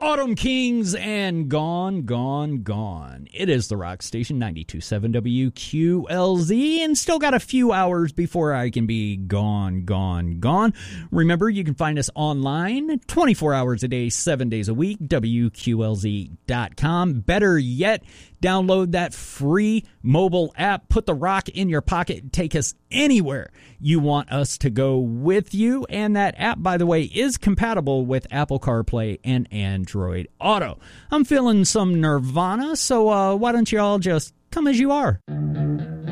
Autumn Kings and Gone, Gone, Gone. It is the Rock Station, 92.7 WQLZ, and still got a few hours before I can be gone, gone, gone. Remember, you can find us online 24 hours a day, 7 days a week, WQLZ.com. Better yet, download that free mobile app. Put the Rock in your pocket. Take us anywhere you want us to go with you. And that app, by the way, is compatible with Apple CarPlay and Android Auto. I'm feeling some Nirvana, so why don't you all just come as you are?